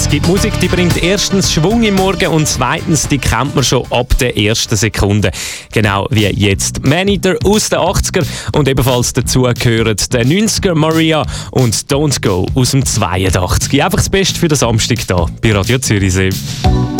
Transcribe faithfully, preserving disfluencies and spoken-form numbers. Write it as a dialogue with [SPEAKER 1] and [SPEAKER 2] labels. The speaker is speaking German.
[SPEAKER 1] gibt Musik, die bringt erstens Schwung im Morgen und zweitens, die kennt man schon ab der ersten Sekunde. Genau wie jetzt. Maneater aus den achtziger und ebenfalls dazu gehören der neunziger Maria und Don't Go aus dem zweiundachtzig. Einfach das Beste für den Samstag hier bei Radio Zürichsee.